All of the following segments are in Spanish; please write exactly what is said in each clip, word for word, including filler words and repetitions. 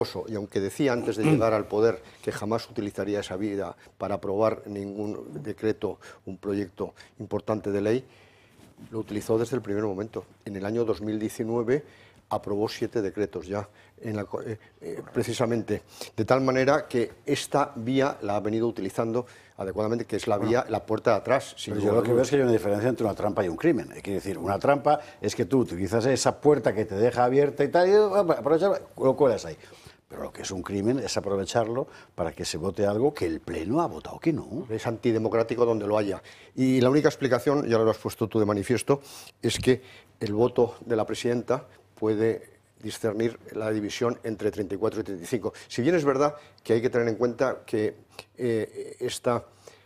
Y aunque decía antes de llegar al poder que jamás utilizaría esa vía para aprobar ningún decreto, un proyecto importante de ley, lo utilizó desde el primer momento. En el año dos mil diecinueve aprobó siete decretos ya, en la, eh, eh, precisamente, de tal manera que esta vía la ha venido utilizando adecuadamente, que es la vía, la puerta de atrás. Pero yo lo que veo es que hay una diferencia entre una trampa y un crimen. Quiere decir, una trampa es que tú utilizas esa puerta que te deja abierta y tal, y aprovechas, lo cuelas ahí. Pero lo que es un crimen es aprovecharlo para que se vote algo que el Pleno ha votado que no. Es antidemocrático donde lo haya. Y la única explicación, ya lo has puesto tú de manifiesto, es que el voto de la presidenta puede discernir la división entre treinta y cuatro y treinta y cinco. Si bien es verdad que hay que tener en cuenta que eh, esta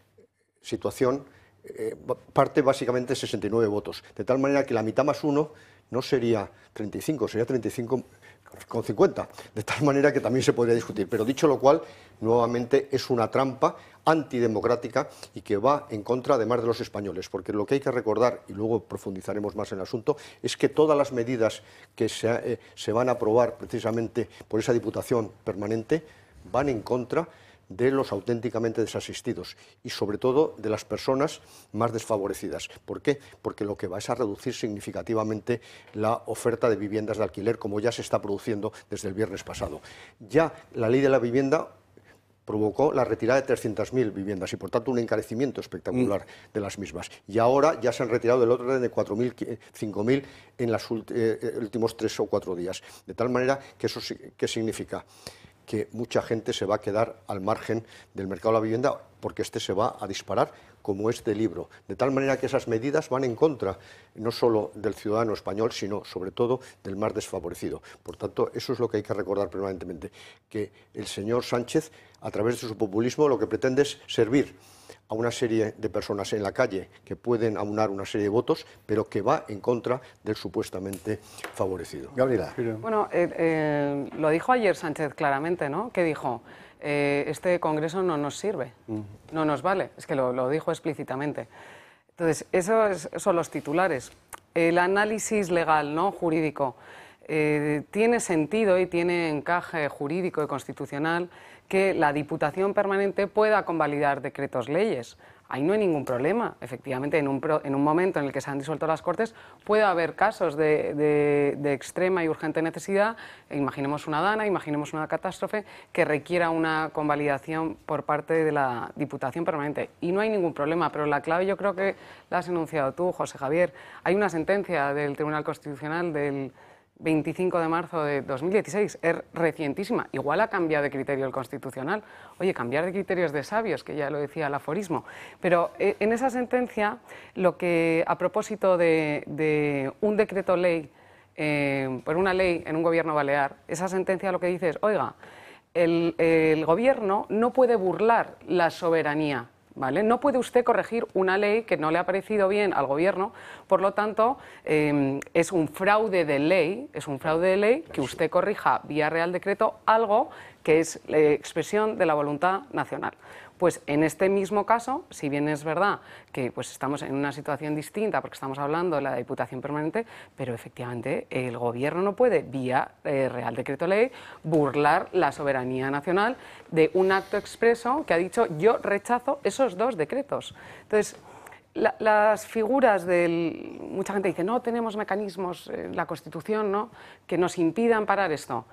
situación eh, parte básicamente de sesenta y nueve votos, de tal manera que la mitad más uno no sería treinta y cinco, sería treinta y cinco con cincuenta, de tal manera que también se podría discutir. Pero dicho lo cual, nuevamente es una trampa antidemocrática y que va en contra además de los españoles, porque lo que hay que recordar, y luego profundizaremos más en el asunto, es que todas las medidas que se, eh, se van a aprobar precisamente por esa Diputación permanente van en contra de los auténticamente desasistidos y sobre todo de las personas más desfavorecidas. ¿Por qué? Porque lo que va es a reducir significativamente la oferta de viviendas de alquiler, como ya se está produciendo desde el viernes pasado. Ya la ley de la vivienda provocó la retirada de trescientas mil viviendas y por tanto un encarecimiento espectacular mm. de las mismas. Y ahora ya se han retirado del otro de cuatro mil, cinco mil en los eh, últimos tres o cuatro días. De tal manera que eso ¿qué significa? Que mucha gente se va a quedar al margen del mercado de la vivienda porque este se va a disparar como este libro. De tal manera que esas medidas van en contra no solo del ciudadano español, sino sobre todo del más desfavorecido. Por tanto, eso es lo que hay que recordar permanentemente, que el señor Sánchez, a través de su populismo, lo que pretende es servir a una serie de personas en la calle que pueden aunar una serie de votos, pero que va en contra del supuestamente favorecido. Gabriela. Bueno, eh, eh, lo dijo ayer Sánchez claramente, ¿no? Que dijo, eh, este Congreso no nos sirve, no nos vale, es que lo, lo dijo explícitamente. Entonces, esos son los titulares. El análisis legal, ¿no? Jurídico, eh, tiene sentido y tiene encaje jurídico y constitucional que la Diputación Permanente pueda convalidar decretos leyes. Ahí no hay ningún problema. Efectivamente, en un, pro, en un momento en el que se han disuelto las Cortes, puede haber casos de, de, de extrema y urgente necesidad. Imaginemos una dana, imaginemos una catástrofe que requiera una convalidación por parte de la Diputación Permanente. Y no hay ningún problema, pero la clave yo creo que la has enunciado tú, José Javier. Hay una sentencia del Tribunal Constitucional del veinticinco de marzo de dos mil dieciséis, es recientísima, igual ha cambiado de criterio el Constitucional. Oye, cambiar de criterios de sabios, que ya lo decía el aforismo. Pero eh, en esa sentencia, lo que a propósito de, de un decreto ley, eh, por una ley en un gobierno balear, esa sentencia lo que dice es, oiga, el, el gobierno no puede burlar la soberanía. ¿Vale? No puede usted corregir una ley que no le ha parecido bien al gobierno, por lo tanto, eh, es un fraude de ley, es un fraude de ley que usted corrija vía Real Decreto algo que es la expresión de la voluntad nacional. Pues en este mismo caso, si bien es verdad que pues, estamos en una situación distinta porque estamos hablando de la Diputación Permanente, pero efectivamente el Gobierno no puede, vía eh, Real Decreto Ley, burlar la soberanía nacional de un acto expreso que ha dicho yo rechazo esos dos decretos. Entonces, la, las figuras del... Mucha gente dice, no tenemos mecanismos en la Constitución, ¿no?, que nos impidan parar esto.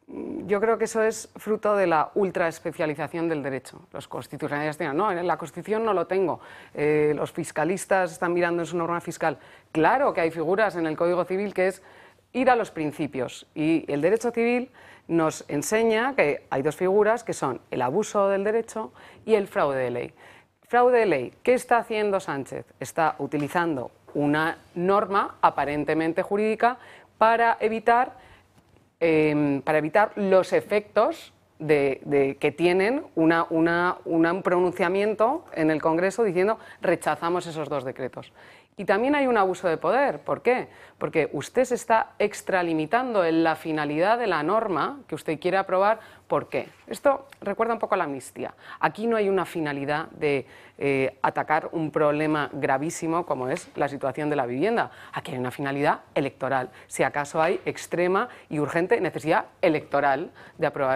Yo creo que eso es fruto de la ultraespecialización del derecho. Los constitucionalistas dirán, no, en la Constitución no lo tengo. Eh, los fiscalistas están mirando en su norma fiscal. Claro que hay figuras en el Código Civil que es ir a los principios. Y el derecho civil nos enseña que hay dos figuras que son el abuso del derecho y el fraude de ley. Fraude de ley, ¿qué está haciendo Sánchez? Está utilizando una norma aparentemente jurídica para evitar... Eh, para evitar los efectos de, de, que tienen una, una, una, un pronunciamiento en el Congreso diciendo rechazamos esos dos decretos. Y también hay un abuso de poder. ¿Por qué? Porque usted se está extralimitando en la finalidad de la norma que usted quiere aprobar. ¿Por qué? Esto recuerda un poco a la amnistía. Aquí no hay una finalidad de eh, atacar un problema gravísimo como es la situación de la vivienda. Aquí hay una finalidad electoral. Si acaso hay extrema y urgente necesidad electoral de aprobar